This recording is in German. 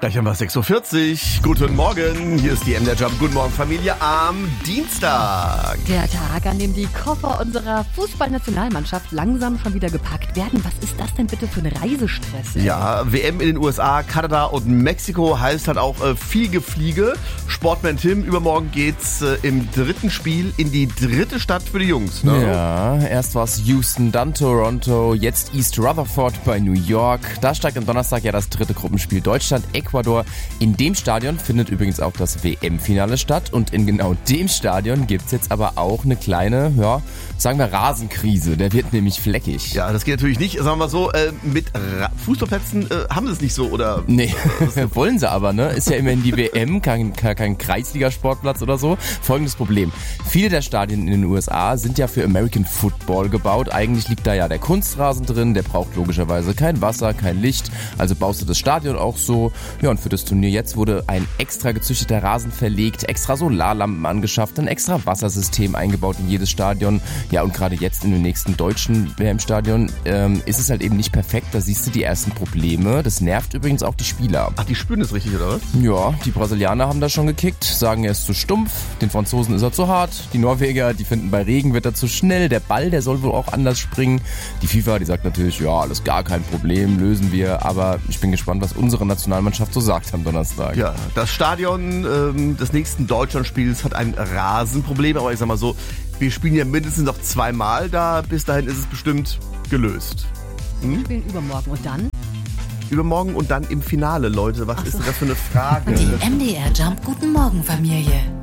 Gleich haben wir 6.40 Uhr. Guten Morgen, hier ist die MDR Jump. Guten Morgen, Familie, am Dienstag. Der Tag, an dem die Koffer unserer Fußballnationalmannschaft langsam schon wieder gepackt werden. Was ist das denn bitte für ein Reisestress? Ja, WM in den USA, Kanada und Mexiko heißt halt auch viel Gefliege. Sportman Tim, übermorgen geht's im dritten Spiel in die dritte Stadt für die Jungs. Ne? Ja, erst war es Houston, dann Toronto, jetzt East Rutherford bei New York. Da steigt am Donnerstag ja das dritte Gruppenspiel Deutschland, Ecuador. In dem Stadion findet übrigens auch das WM-Finale statt und in genau dem Stadion gibt's jetzt aber auch eine kleine, ja, sagen wir Rasenkrise. Der wird nämlich fleckig. Ja, das geht natürlich nicht. Sagen wir mal so, mit Fußballplätzen haben sie es nicht so, oder? Nee, wollen sie aber, ne? Ist ja immerhin die WM, kein Kreisliga-Sportplatz oder so. Folgendes Problem. Viele der Stadien in den USA sind ja für American Football gebaut. Eigentlich liegt da ja der Kunstrasen drin, der braucht logischerweise kein Wasser, kein Licht. Also baust du das Stadion auch so. Ja, und für das Turnier jetzt wurde ein extra gezüchteter Rasen verlegt, extra Solarlampen angeschafft, ein extra Wassersystem eingebaut in jedes Stadion. Ja, und gerade jetzt in dem nächsten deutschen WM-Stadion ist es halt eben nicht perfekt. Da siehst du die ersten Probleme. Das nervt übrigens auch die Spieler. Ach, die spüren das richtig, oder was? Ja, die Brasilianer haben da schon gekickt, sagen, er ist zu stumpf, den Franzosen ist er zu hart, die Norweger, die finden, bei Regen wird er zu schnell, der Ball, der soll wohl auch anders springen. Die FIFA, die sagt natürlich, ja, alles gar kein Problem, lösen wir, aber ich bin gespannt, was unsere Nationalmannschaft so sagt am Donnerstag. Ja, das Stadion des nächsten Deutschlandspiels hat ein Rasenproblem, aber ich sag mal so, wir spielen ja mindestens noch zweimal da, bis dahin ist es bestimmt gelöst. Wir spielen übermorgen und dann? Übermorgen und dann im Finale, Leute. Was ist denn das für eine Frage? Die MDR Jump Guten Morgen Familie.